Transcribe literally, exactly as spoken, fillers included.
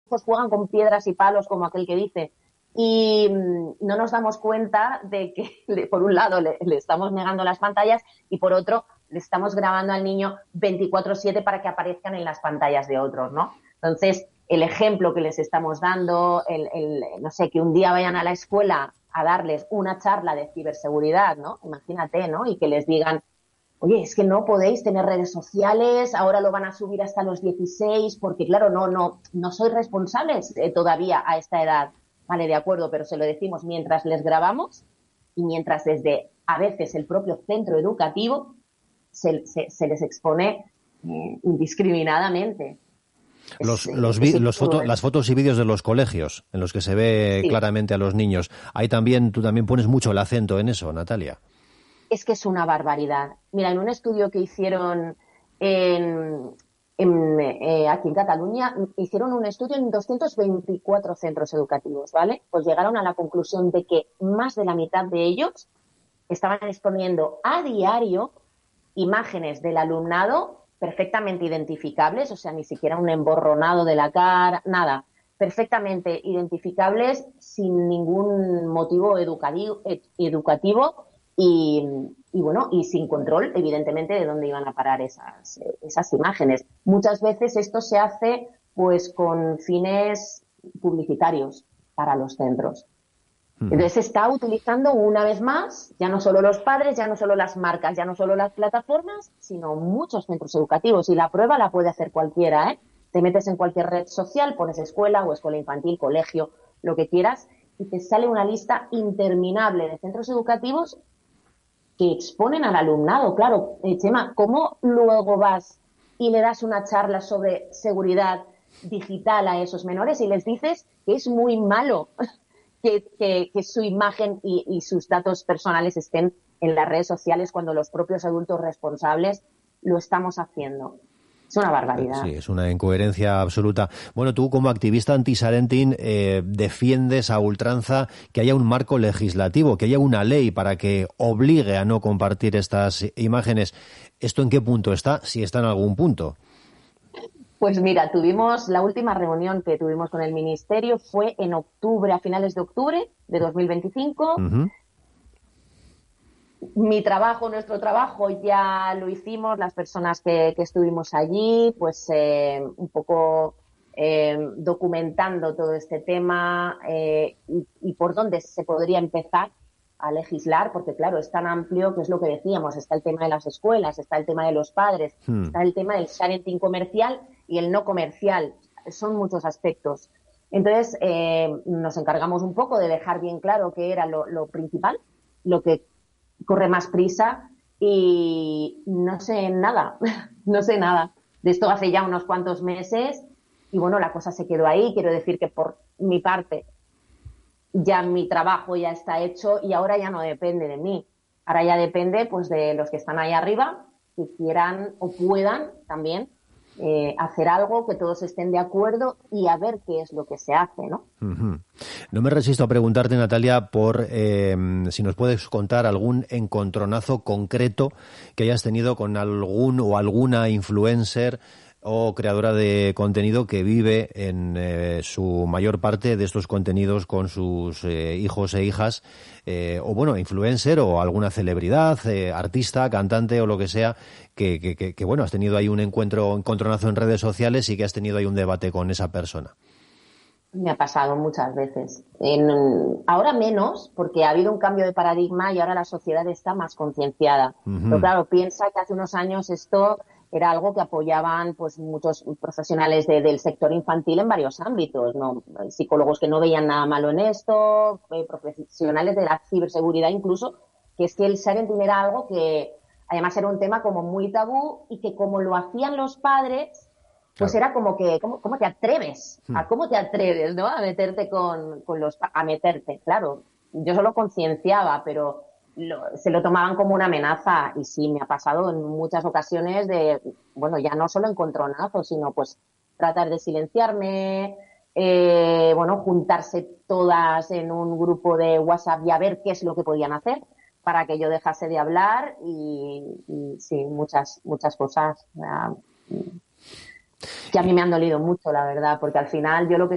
hijos juegan con piedras y palos, como aquel que dice, y no nos damos cuenta de que, por un lado, le, le estamos negando las pantallas y, por otro, le estamos grabando al niño veinticuatro siete para que aparezcan en las pantallas de otros, ¿no? Entonces, el ejemplo que les estamos dando, el, el, no sé, que un día vayan a la escuela a darles una charla de ciberseguridad, ¿no? Imagínate, ¿no? Y que les digan, oye, es que no podéis tener redes sociales, ahora lo van a subir hasta los dieciséis, porque claro, no, no, no sois responsables eh, todavía a esta edad. Vale, de acuerdo, pero se lo decimos mientras les grabamos y mientras desde a veces el propio centro educativo se, se, se les expone eh, indiscriminadamente. Los, es, los, vi, los foto, las fotos y vídeos de los colegios en los que se ve sí. claramente a los niños. Ahí también, tú también pones mucho el acento en eso, Natalia. Es que es una barbaridad. Mira, en un estudio que hicieron en, en, eh, aquí en Cataluña, hicieron un estudio en doscientos veinticuatro centros educativos, ¿vale? Pues llegaron a la conclusión de que más de la mitad de ellos estaban exponiendo a diario imágenes del alumnado perfectamente identificables, o sea, ni siquiera un emborronado de la cara, nada, perfectamente identificables sin ningún motivo educativo, educativo y, y, bueno, y sin control, evidentemente, de dónde iban a parar esas, esas imágenes. Muchas veces esto se hace pues con fines publicitarios para los centros. Entonces se está utilizando una vez más, ya no solo los padres, ya no solo las marcas, ya no solo las plataformas, sino muchos centros educativos. Y la prueba la puede hacer cualquiera, ¿eh? Te metes en cualquier red social, pones escuela o escuela infantil, colegio, lo que quieras, y te sale una lista interminable de centros educativos que exponen al alumnado. Claro, eh, Chema, ¿cómo luego vas y le das una charla sobre seguridad digital a esos menores y les dices que es muy malo Que, que, que su imagen y, y sus datos personales estén en las redes sociales cuando los propios adultos responsables lo estamos haciendo? Es una barbaridad. Sí, es una incoherencia absoluta. Bueno, tú como activista anti-Sarentin eh, defiendes a ultranza que haya un marco legislativo, que haya una ley para que obligue a no compartir estas imágenes. ¿Esto en qué punto está? Si está en algún punto. Pues mira, tuvimos la última reunión que tuvimos con el Ministerio fue en octubre, a finales de octubre de dos mil veinticinco. Uh-huh. Mi trabajo, nuestro trabajo ya lo hicimos, las personas que, que estuvimos allí, pues eh, un poco eh, documentando todo este tema eh, y, y por dónde se podría empezar a legislar, porque claro, es tan amplio que es lo que decíamos, está el tema de las escuelas, está el tema de los padres, hmm. está el tema del sharing comercial y el no comercial, son muchos aspectos. Entonces, eh, nos encargamos un poco de dejar bien claro qué era lo, lo principal, lo que corre más prisa y no sé nada, no sé nada. De esto hace ya unos cuantos meses y bueno, la cosa se quedó ahí. Quiero decir que por mi parte ya mi trabajo ya está hecho y ahora ya no depende de mí. Ahora ya depende pues de los que están ahí arriba, que quieran o puedan también eh, hacer algo, que todos estén de acuerdo y a ver qué es lo que se hace, ¿no? Uh-huh. No me resisto a preguntarte, Natalia, por eh, si nos puedes contar algún encontronazo concreto que hayas tenido con algún o alguna influencer o creadora de contenido que vive en eh, su mayor parte de estos contenidos con sus eh, hijos e hijas, eh, o bueno, influencer o alguna celebridad, eh, artista, cantante o lo que sea, que, que, que, que bueno, has tenido ahí un encuentro, un encontronazo en redes sociales y que has tenido ahí un debate con esa persona. Me ha pasado muchas veces. En, ahora menos, porque ha habido un cambio de paradigma y ahora la sociedad está más concienciada. Uh-huh. Pero claro, piensa que hace unos años esto era algo que apoyaban pues muchos profesionales de, del sector infantil en varios ámbitos, ¿no? Psicólogos que no veían nada malo en esto, eh, profesionales de la ciberseguridad incluso, que es que el sharing era algo que además era un tema como muy tabú y que como lo hacían los padres, pues claro. Era como que, ¿cómo, cómo te atreves? Hmm. ¿A cómo te atreves, no? A meterte con, con los, a meterte, claro. Yo solo concienciaba, pero Lo, se lo tomaban como una amenaza y sí, me ha pasado en muchas ocasiones de, bueno, ya no solo encontronazos, sino pues tratar de silenciarme, eh, bueno, juntarse todas en un grupo de WhatsApp y a ver qué es lo que podían hacer para que yo dejase de hablar y, y sí, muchas, muchas cosas uh, que a mí me han dolido mucho, la verdad, porque al final yo lo que